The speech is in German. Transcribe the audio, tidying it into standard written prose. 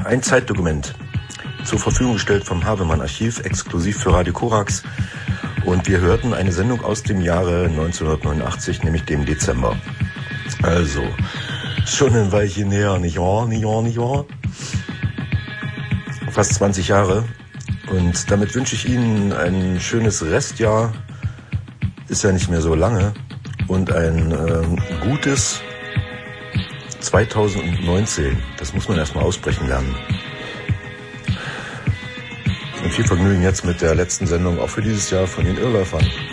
Ein Zeitdokument, zur Verfügung gestellt vom Havemann Archiv, exklusiv für Radio Korax. Und wir hörten eine Sendung aus dem Jahre 1989, nämlich dem Dezember. Also, schon ein Weilchen näher, nicht wahr? Fast 20 Jahre. Und damit wünsche ich Ihnen ein schönes Restjahr. Ist ja nicht mehr so lange. Und ein gutes 2019. Das muss man erstmal aussprechen lernen. Und viel Vergnügen jetzt mit der letzten Sendung, auch für dieses Jahr, von den Irrläufern.